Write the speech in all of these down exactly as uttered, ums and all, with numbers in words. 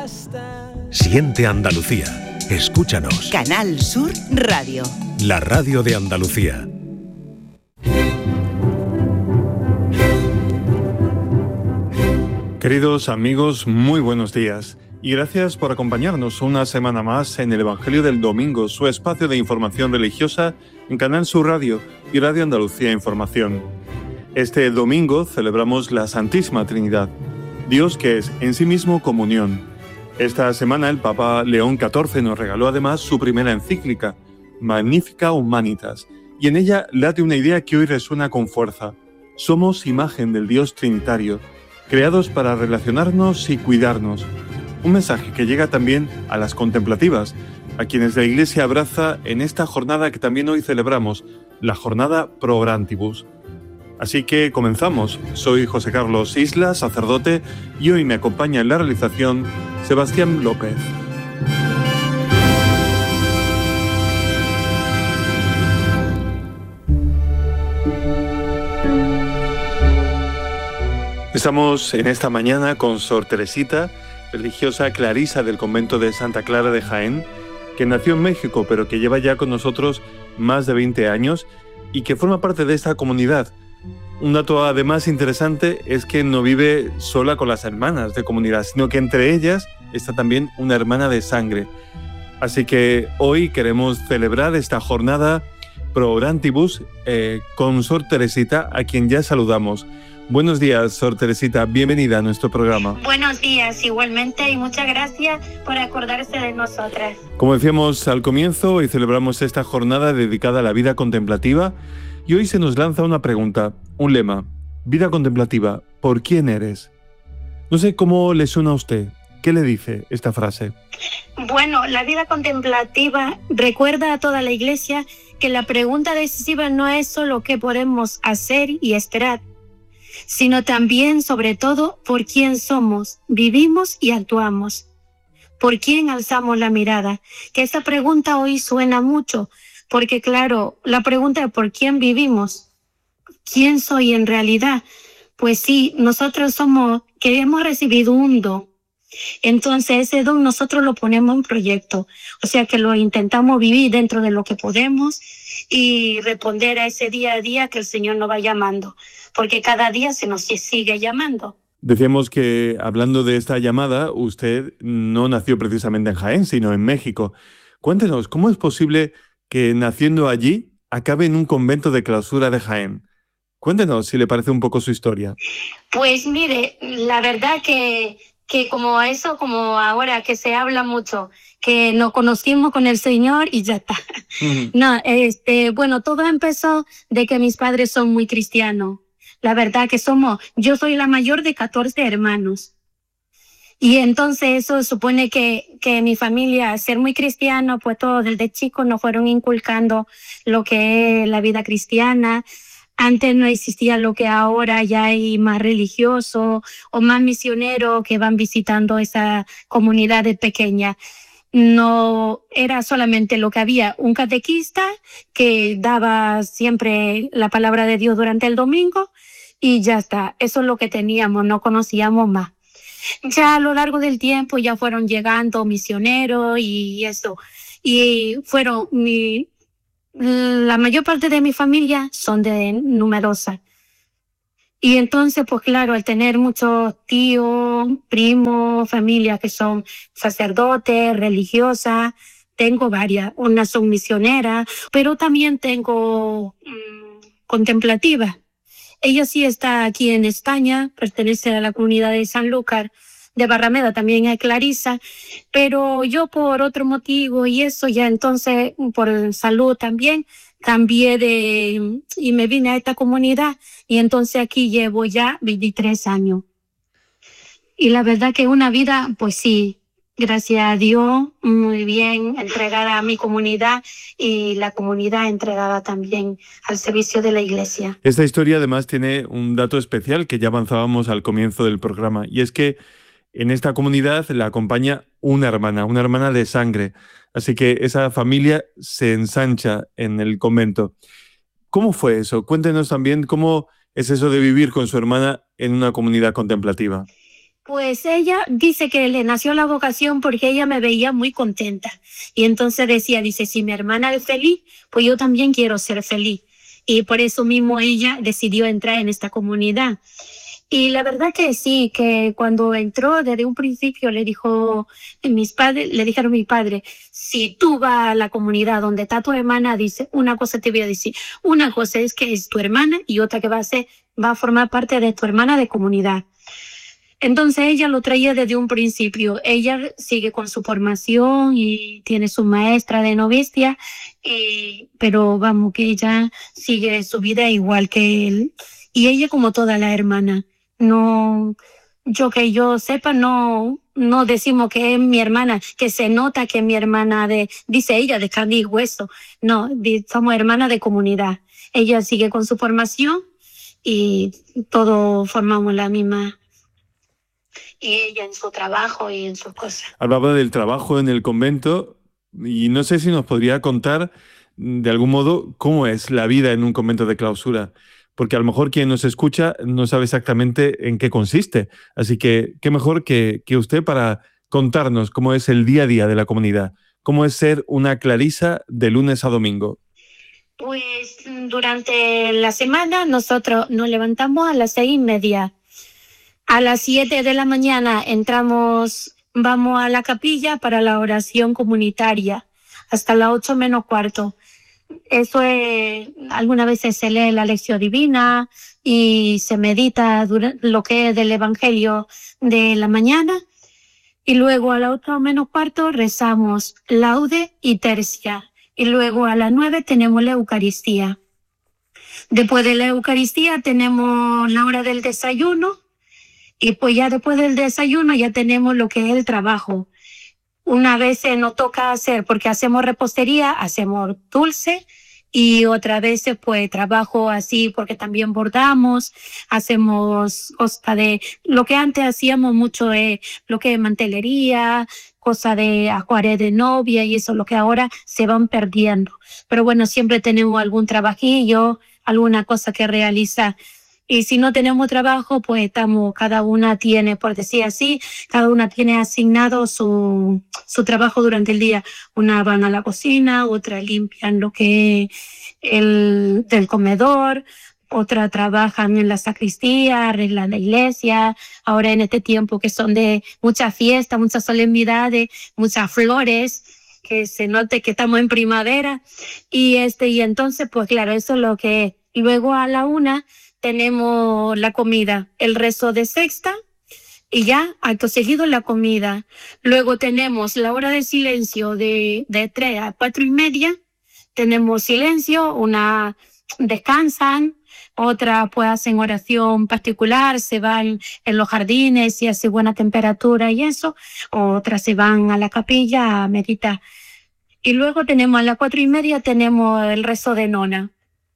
Siente Andalucía. Escúchanos. Canal Sur Radio. La radio de Andalucía. Queridos amigos, muy buenos días y gracias por acompañarnos una semana más en el Evangelio del Domingo, su espacio de información religiosa en Canal Sur Radio y Radio Andalucía Información. Este domingo celebramos la Santísima Trinidad, Dios que es en sí mismo comunión. Esta semana el Papa León catorce nos regaló además su primera encíclica, Magnificat Humanitas, y en ella late una idea que hoy resuena con fuerza. Somos imagen del Dios Trinitario, creados para relacionarnos y cuidarnos. Un mensaje que llega también a las contemplativas, a quienes la Iglesia abraza en esta jornada que también hoy celebramos, la jornada Pro Orantibus. Así que comenzamos. Soy José Carlos Isla, sacerdote, y hoy me acompaña en la realización Sebastián López. Estamos en esta mañana con Sor Teresita, religiosa clarisa del convento de Santa Clara de Jaén, que nació en México pero que lleva ya con nosotros más de veinte años y que forma parte de esta comunidad. Un dato además interesante es que no vive sola con las hermanas de comunidad, sino que entre ellas está también una hermana de sangre. Así que hoy queremos celebrar esta jornada Pro Orantibus eh, con Sor Teresita, a quien ya saludamos. Buenos días, Sor Teresita, bienvenida a nuestro programa. Buenos días, igualmente, y muchas gracias por acordarse de nosotras. Como decíamos al comienzo, hoy celebramos esta jornada dedicada a la vida contemplativa y hoy se nos lanza una pregunta, un lema. Vida contemplativa, ¿por quién eres? No sé cómo le suena a usted. ¿Qué le dice esta frase? Bueno, la vida contemplativa recuerda a toda la Iglesia que la pregunta decisiva no es solo qué podemos hacer y esperar, sino también, sobre todo, por quién somos, vivimos y actuamos. ¿Por quién alzamos la mirada? Que esa pregunta hoy suena mucho, porque claro, la pregunta es ¿por quién vivimos? ¿Quién soy en realidad? Pues sí, nosotros somos, que hemos recibido un don. Entonces ese don nosotros lo ponemos en proyecto, o sea que lo intentamos vivir dentro de lo que podemos y responder a ese día a día que el Señor nos va llamando, porque cada día se nos sigue llamando. Decíamos que, hablando de esta llamada, usted no nació precisamente en Jaén, sino en México. Cuéntenos, ¿cómo es posible que naciendo allí acabe en un convento de clausura de Jaén? Cuéntenos, si le parece un poco su historia. Pues mire, la verdad que, que como eso, como ahora que se habla mucho, que nos conocimos con el Señor y ya está. Uh-huh. No, este, bueno, todo empezó de que mis padres son muy cristianos. La verdad que somos, yo soy la mayor de catorce hermanos. Y entonces eso supone que, que mi familia, ser muy cristiano, pues todos desde chicos nos fueron inculcando lo que es la vida cristiana. Antes no existía lo que ahora ya hay más religiosos o más misioneros que van visitando esa comunidad pequeña. No era solamente lo que había, un catequista que daba siempre la palabra de Dios durante el domingo y ya está. Eso es lo que teníamos, no conocíamos más. Ya a lo largo del tiempo ya fueron llegando misioneros y eso. Y fueron, mi, la mayor parte de mi familia son de numerosas. Y entonces, pues claro, al tener muchos tíos, primos, familias que son sacerdotes, religiosas, tengo varias. Unas son misioneras, pero también tengo mmm, contemplativas. Ella sí está aquí en España, pertenece a la comunidad de Sanlúcar de Barrameda, también es clarisa, pero yo por otro motivo y eso ya entonces por salud también cambié de y me vine a esta comunidad y entonces aquí llevo ya veintitrés años. Y la verdad que una vida, pues sí, gracias a Dios, muy bien entregada a mi comunidad y la comunidad entregada también al servicio de la Iglesia. Esta historia además tiene un dato especial que ya avanzábamos al comienzo del programa, y es que en esta comunidad la acompaña una hermana, una hermana de sangre. Así que esa familia se ensancha en el convento. ¿Cómo fue eso? Cuéntenos también cómo es eso de vivir con su hermana en una comunidad contemplativa. Pues ella dice que le nació la vocación porque ella me veía muy contenta. Y entonces decía, dice, si mi hermana es feliz, pues yo también quiero ser feliz. Y por eso mismo ella decidió entrar en esta comunidad. Y la verdad que sí, que cuando entró desde un principio le dijo mis padres, le dijeron a mi padre, si tú vas a la comunidad donde está tu hermana, dice, una cosa te voy a decir, una cosa es que es tu hermana y otra que va a ser, va a formar parte de tu hermana de comunidad. Entonces ella lo traía desde un principio. Ella sigue con su formación y tiene su maestra de novicia, y, pero vamos, que ella sigue su vida igual que él. Y ella como toda la hermana. No, yo que yo sepa, no, no decimos que es mi hermana, que se nota que es mi hermana de, dice ella, de carne y hueso. No, somos hermanas de comunidad. Ella sigue con su formación y todos formamos la misma. Y ella en su trabajo y en sus cosas. Hablaba del trabajo en el convento y no sé si nos podría contar de algún modo cómo es la vida en un convento de clausura, porque a lo mejor quien nos escucha no sabe exactamente en qué consiste. Así que qué mejor que, que usted para contarnos cómo es el día a día de la comunidad, cómo es ser una clarisa de lunes a domingo. Pues durante la semana nosotros nos levantamos a las seis y media. A las siete de la mañana entramos, vamos a la capilla para la oración comunitaria, hasta las ocho menos cuarto. Eso es, algunas veces se lee la lección divina y se medita durante lo que es del Evangelio de la mañana. Y luego a las ocho menos cuarto rezamos laude y tercia. Y luego a las nueve tenemos la Eucaristía. Después de la Eucaristía tenemos la hora del desayuno. Y pues ya después del desayuno ya tenemos lo que es el trabajo. Una vez nos toca hacer, porque hacemos repostería, hacemos dulce, y otra vez pues trabajo así porque también bordamos, hacemos cosa de, lo que antes hacíamos mucho es lo que es mantelería, cosa de ajuaré de novia y eso, lo que ahora se van perdiendo. Pero bueno, siempre tenemos algún trabajillo, alguna cosa que realizar. Y si no tenemos trabajo, pues estamos, cada una tiene, por decir así, cada una tiene asignado su, su trabajo durante el día. Una van a la cocina, otra limpian lo que es el del comedor, otra trabajan en la sacristía, arreglan la iglesia. Ahora en este tiempo que son de muchas fiestas, muchas solemnidades, muchas flores, que se note que estamos en primavera. Y este, y entonces, pues claro, eso es lo que es. Y luego a la una tenemos la comida, el rezo de sexta y ya acto seguido la comida. Luego tenemos la hora de silencio de, de tres a cuatro y media. Tenemos silencio, una descansan, otra pues hacen oración particular, se van en los jardines y hace buena temperatura y eso. Otras se van a la capilla a meditar. Y luego tenemos a las cuatro y media tenemos el rezo de nona.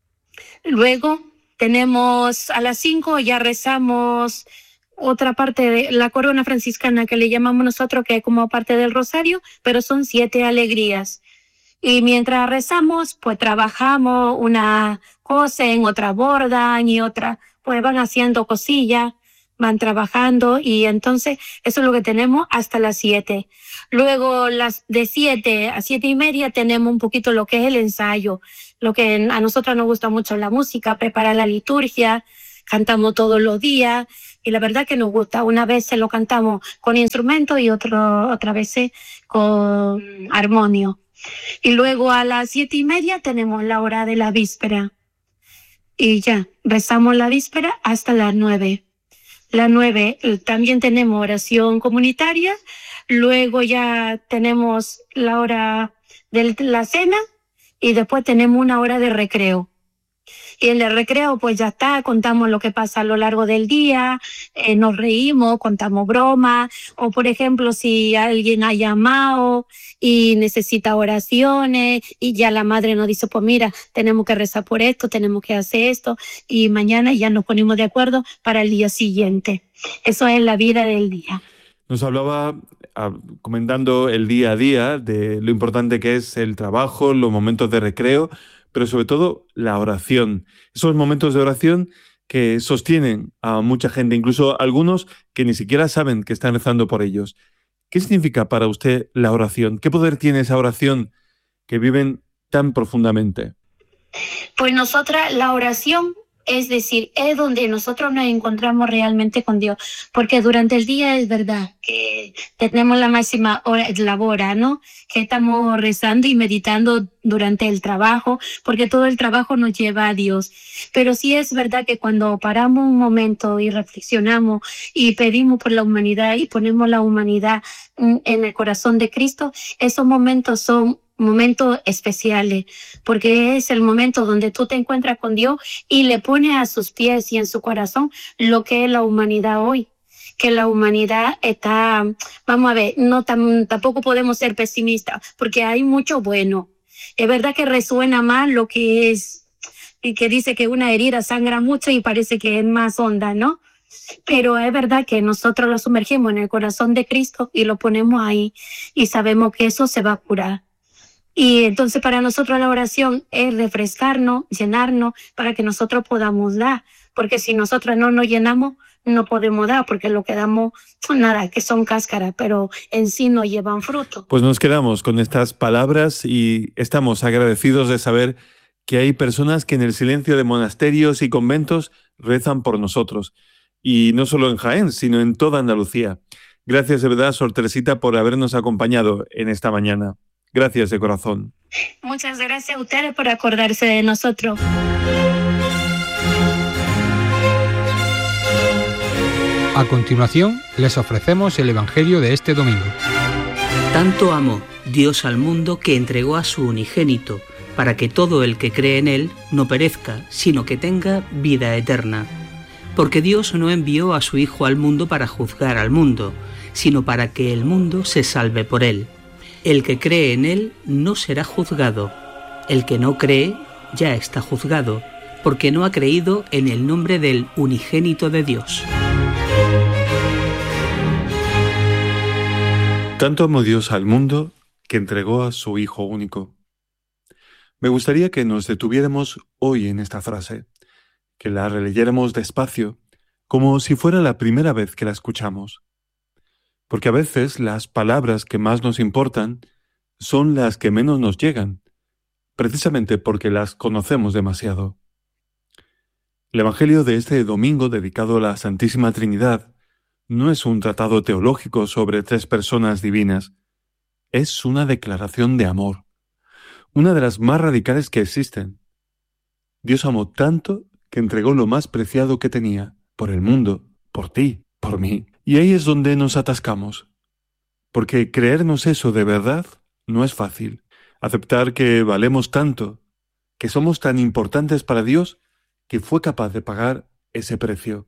Luego tenemos a las cinco, ya rezamos otra parte de la corona franciscana que le llamamos nosotros, que es como parte del rosario, pero son siete alegrías. Y mientras rezamos, pues trabajamos, una cosen, otra bordan y otra, pues van haciendo cosillas, van trabajando y entonces eso es lo que tenemos hasta las siete. Luego las de siete a siete y media tenemos un poquito lo que es el ensayo. Lo que a nosotros nos gusta mucho la música, preparar la liturgia, cantamos todos los días y la verdad que nos gusta. Una vez se lo cantamos con instrumento y otro, otra vez con armonio. Y luego a las siete y media tenemos la hora de la víspera. Y ya, rezamos la víspera hasta las nueve. Las nueve también tenemos oración comunitaria. Luego ya tenemos la hora de la cena. Y después tenemos una hora de recreo. Y en el recreo pues ya está, contamos lo que pasa a lo largo del día, eh, nos reímos, contamos bromas, o por ejemplo si alguien ha llamado y necesita oraciones y ya la madre nos dice, pues mira, tenemos que rezar por esto, tenemos que hacer esto, y mañana ya nos ponemos de acuerdo para el día siguiente. Eso es la vida del día. Nos hablaba, comentando el día a día, de lo importante que es el trabajo, los momentos de recreo, pero sobre todo la oración. Esos momentos de oración que sostienen a mucha gente, incluso algunos que ni siquiera saben que están rezando por ellos. ¿Qué significa para usted la oración? ¿Qué poder tiene esa oración que viven tan profundamente? Pues nosotras, la oración, es decir, es donde nosotros nos encontramos realmente con Dios, porque durante el día es verdad que tenemos la máxima hora, la hora, ¿no? Que estamos rezando y meditando durante el trabajo, porque todo el trabajo nos lleva a Dios. Pero sí es verdad que cuando paramos un momento y reflexionamos y pedimos por la humanidad y ponemos la humanidad en el corazón de Cristo, esos momentos son momentos especiales, porque es el momento donde tú te encuentras con Dios y le pones a sus pies y en su corazón lo que es la humanidad hoy. Que la humanidad está, vamos a ver, no tam, tampoco podemos ser pesimistas, porque hay mucho bueno. Es verdad que resuena más lo que es, y que dice que una herida sangra mucho y parece que es más honda, ¿no? Pero es verdad que nosotros lo sumergimos en el corazón de Cristo y lo ponemos ahí y sabemos que eso se va a curar. Y entonces para nosotros la oración es refrescarnos, llenarnos, para que nosotros podamos dar. Porque si nosotros no nos llenamos, no podemos dar, porque lo que damos, nada, que son cáscaras, pero en sí no llevan fruto. Pues nos quedamos con estas palabras y estamos agradecidos de saber que hay personas que en el silencio de monasterios y conventos rezan por nosotros. Y no solo en Jaén, sino en toda Andalucía. Gracias de verdad, Sor Teresita, por habernos acompañado en esta mañana. Gracias de corazón. Muchas gracias a ustedes por acordarse de nosotros. A continuación, les ofrecemos el Evangelio de este domingo. Tanto amó Dios al mundo que entregó a su unigénito, para que todo el que cree en él no perezca, sino que tenga vida eterna. Porque Dios no envió a su Hijo al mundo para juzgar al mundo, sino para que el mundo se salve por él. El que cree en él no será juzgado. El que no cree ya está juzgado, porque no ha creído en el nombre del unigénito de Dios. Tanto amó Dios al mundo que entregó a su Hijo único. Me gustaría que nos detuviéramos hoy en esta frase, que la releyéramos despacio, como si fuera la primera vez que la escuchamos. Porque a veces las palabras que más nos importan son las que menos nos llegan, precisamente porque las conocemos demasiado. El Evangelio de este domingo dedicado a la Santísima Trinidad no es un tratado teológico sobre tres personas divinas, es una declaración de amor, una de las más radicales que existen. Dios amó tanto que entregó lo más preciado que tenía, por el mundo, por ti, por mí. Y ahí es donde nos atascamos, porque creernos eso de verdad no es fácil. Aceptar que valemos tanto, que somos tan importantes para Dios, que fue capaz de pagar ese precio.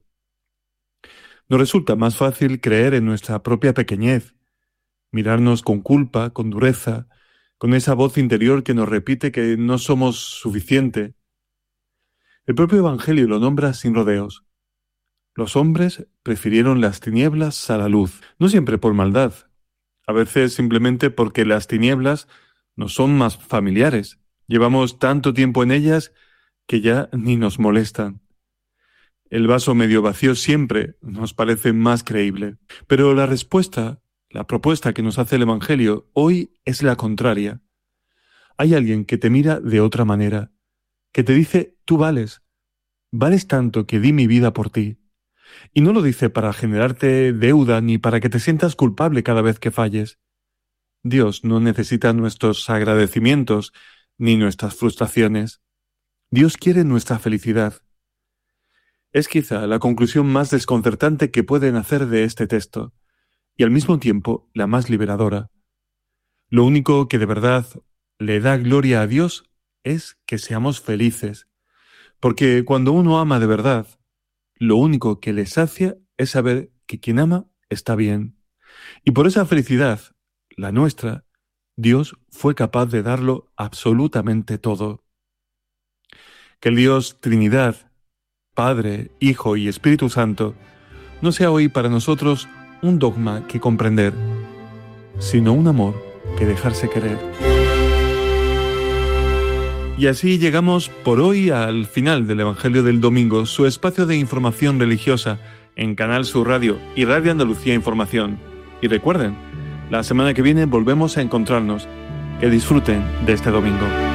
Nos resulta más fácil creer en nuestra propia pequeñez, mirarnos con culpa, con dureza, con esa voz interior que nos repite que no somos suficiente. El propio Evangelio lo nombra sin rodeos. Los hombres prefirieron las tinieblas a la luz, no siempre por maldad, a veces simplemente porque las tinieblas nos son más familiares. Llevamos tanto tiempo en ellas que ya ni nos molestan. El vaso medio vacío siempre nos parece más creíble. Pero la respuesta, la propuesta que nos hace el Evangelio hoy es la contraria. Hay alguien que te mira de otra manera, que te dice, tú vales, vales tanto que di mi vida por ti. Y no lo dice para generarte deuda ni para que te sientas culpable cada vez que falles. Dios no necesita nuestros agradecimientos ni nuestras frustraciones. Dios quiere nuestra felicidad. Es quizá la conclusión más desconcertante que pueden hacer de este texto, y al mismo tiempo la más liberadora. Lo único que de verdad le da gloria a Dios es que seamos felices, porque cuando uno ama de verdad, lo único que le sacia es saber que quien ama está bien. Y por esa felicidad, la nuestra, Dios fue capaz de darlo absolutamente todo. Que el Dios Trinidad, Padre, Hijo y Espíritu Santo, no sea hoy para nosotros un dogma que comprender, sino un amor que dejarse querer. Y así llegamos por hoy al final del Evangelio del Domingo, su espacio de información religiosa en Canal Sur Radio y Radio Andalucía Información. Y recuerden, la semana que viene volvemos a encontrarnos. Que disfruten de este domingo.